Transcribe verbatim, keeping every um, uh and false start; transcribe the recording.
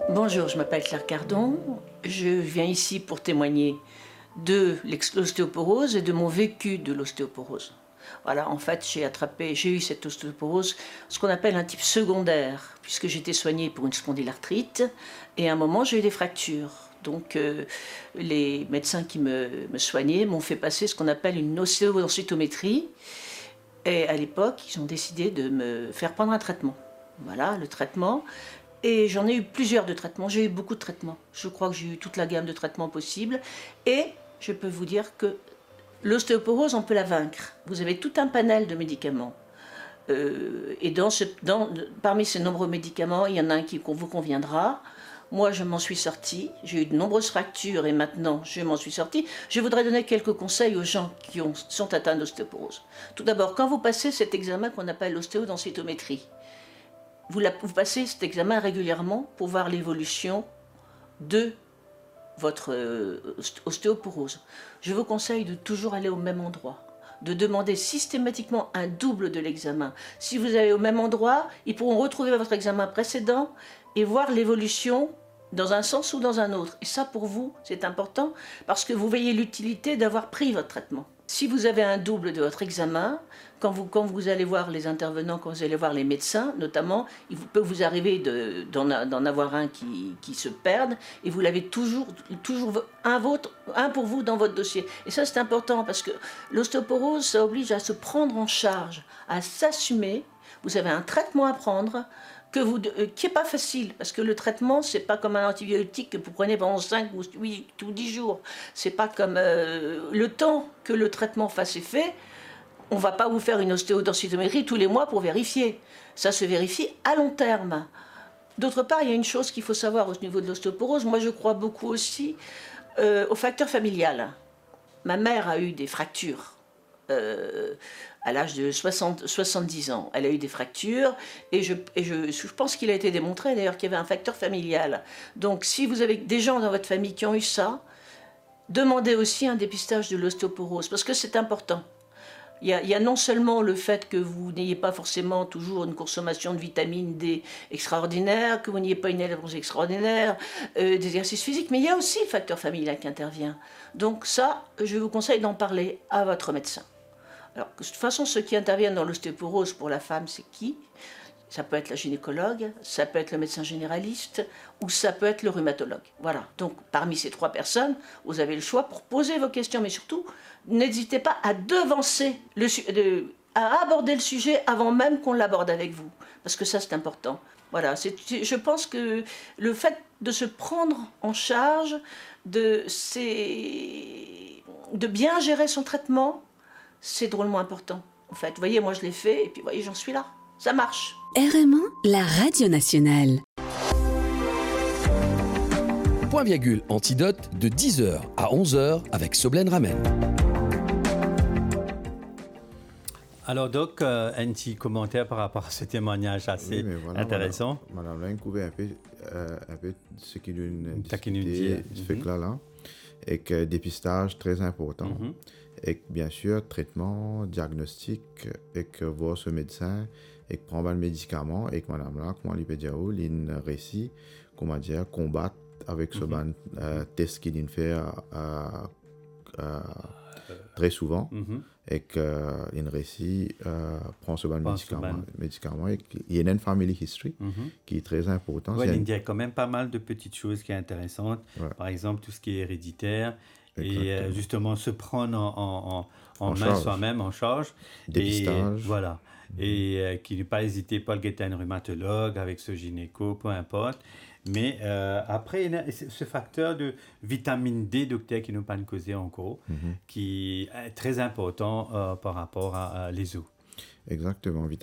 Bonjour, je m'appelle Claire Cardon. Je viens ici pour témoigner de l'ostéoporose et de mon vécu de l'ostéoporose. Voilà, en fait, j'ai attrapé, j'ai eu cette ostéoporose, ce qu'on appelle un type secondaire, puisque j'étais soignée pour une spondylarthrite et à un moment j'ai eu des fractures. Donc euh, les médecins qui me, me soignaient m'ont fait passer ce qu'on appelle une ostéodensitométrie. Et à l'époque, ils ont décidé de me faire prendre un traitement. Voilà, le traitement. Et j'en ai eu plusieurs de traitements, j'ai eu beaucoup de traitements. Je crois que j'ai eu toute la gamme de traitements possibles. Et je peux vous dire que l'ostéoporose, on peut la vaincre. Vous avez tout un panel de médicaments. Euh, et dans ce, dans, parmi ces nombreux médicaments, il y en a un qui vous conviendra. Moi, je m'en suis sortie. J'ai eu de nombreuses fractures et maintenant, je m'en suis sortie. Je voudrais donner quelques conseils aux gens qui ont, sont atteints d'ostéoporose. Tout d'abord, quand vous passez cet examen qu'on appelle l'ostéodensitométrie, Vous, la, vous passez cet examen régulièrement pour voir l'évolution de votre euh, ostéoporose. Je vous conseille de toujours aller au même endroit, de demander systématiquement un double de l'examen. Si vous allez au même endroit, ils pourront retrouver votre examen précédent et voir l'évolution dans un sens ou dans un autre. Et ça, pour vous, c'est important parce que vous voyez l'utilité d'avoir pris votre traitement. Si vous avez un double de votre examen, quand vous, quand vous allez voir les intervenants, quand vous allez voir les médecins, notamment, il vous, peut vous arriver de, d'en, d'en avoir un qui, qui se perde, et vous l'avez toujours, toujours un, vôtre, un pour vous dans votre dossier. Et ça, c'est important, parce que l'ostéoporose, ça oblige à se prendre en charge, à s'assumer. Vous avez un traitement à prendre, que vous, euh, qui n'est pas facile, parce que le traitement, c'est pas comme un antibiotique que vous prenez pendant cinq ou huit ou dix jours. C'est pas comme euh, le temps que le traitement fasse effet. On ne va pas vous faire une ostéodensitométrie tous les mois pour vérifier. Ça se vérifie à long terme. D'autre part, il y a une chose qu'il faut savoir au niveau de l'ostéoporose. Moi, je crois beaucoup aussi euh, au facteur familial. Ma mère a eu des fractures. Euh, à l'âge de soixante, soixante-dix ans. Elle a eu des fractures et, je, et je, je pense qu'il a été démontré d'ailleurs qu'il y avait un facteur familial. Donc si vous avez des gens dans votre famille qui ont eu ça, demandez aussi un dépistage de l'ostéoporose parce que c'est important. Il y, a, il y a non seulement le fait que vous n'ayez pas forcément toujours une consommation de vitamine D extraordinaire, que vous n'ayez pas une élevage extraordinaire, euh, des exercices physiques, mais il y a aussi le facteur familial qui intervient. Donc ça, je vous conseille d'en parler à votre médecin. Alors, de toute façon, ceux qui interviennent dans l'ostéoporose pour la femme, c'est qui ? Ça peut être la gynécologue, ça peut être le médecin généraliste ou ça peut être le rhumatologue. Voilà. Donc, parmi ces trois personnes, vous avez le choix pour poser vos questions, mais surtout, n'hésitez pas à devancer, le, de, à aborder le sujet avant même qu'on l'aborde avec vous, parce que ça, c'est important. Voilà. C'est, je pense que le fait de se prendre en charge, de, c'est, de bien gérer son traitement, c'est drôlement important, en fait. Vous voyez, moi, je l'ai fait, et puis, vous voyez, j'en suis là. Ça marche. R M un, la radio nationale. Point virgule antidote de dix heures à onze heures avec Soblen Ramen. Alors, Doc, euh, un petit commentaire par rapport à ce témoignage assez oui, voilà, intéressant. Madame Laine couvert un peu, euh, un peu ce qui nous discutait, ce fait-là, là, et que dépistage très important. Mm-hmm. Et bien sûr, traitement, diagnostic, et que voir ce médecin, et que prendre le médicament, et que madame là, comment lui peut dire, il y a un récit, comment dire, combattre avec ce mm-hmm. euh, test qu'il vient faire euh, euh, très souvent, mm-hmm. et qu'il y a un récit, euh, prend ce médicament, médicament, et il y a une family history mm-hmm. qui est très important. Oui, il y a quand même pas mal de petites choses qui sont intéressantes, ouais. Par exemple, tout ce qui est héréditaire, exactement. Et euh, justement se prendre en, en, en, en main charge. Soi-même, en charge. Dépistage. Et, voilà. Mmh. Et euh, qu'il n'ait pas hésité pas à guetter un rhumatologue avec ce gynéco, peu importe. Mais euh, après, il y a ce facteur de vitamine D, docteur, qui nous pas causé encore, mmh. qui est très important euh, par rapport à, à les os. Exactement.